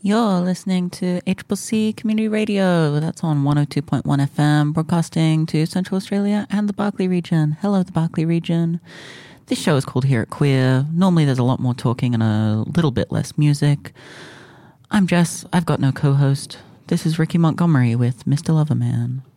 You're listening to HCC Community Radio. That's on 102.1 FM, broadcasting to Central Australia and the Barkly region. Hello, the Barkly region. This show is called Hear It Queer. Normally there's a lot more talking and a little bit less music. I'm Jess. I've got no co-host. This is Ricky Montgomery with Mr. Loverman.